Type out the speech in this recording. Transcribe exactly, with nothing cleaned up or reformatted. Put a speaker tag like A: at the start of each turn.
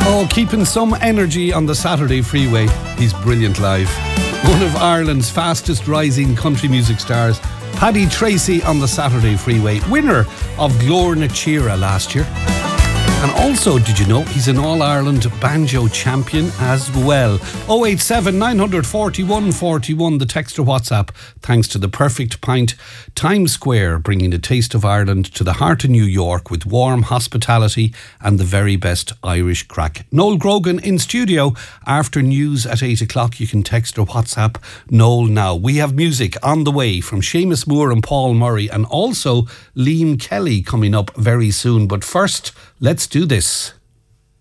A: Oh, keeping some energy on the Saturday freeway. He's brilliant live. One of Ireland's fastest rising country music stars, Paddy Tracy on the Saturday freeway, winner of Glór na Tíre last year. And also, did you know, he's an All-Ireland banjo champion as well. oh eight seven, nine four one, four one, the text or WhatsApp, thanks to the Perfect Pint, Times Square, bringing the taste of Ireland to the heart of New York with warm hospitality and the very best Irish crack. Noel Grogan in studio. After news at eight o'clock, you can text or WhatsApp Noel now. We have music on the way from Seamus Moore and Paul Murray, and also Liam Kelly coming up very soon. But first, let's do this.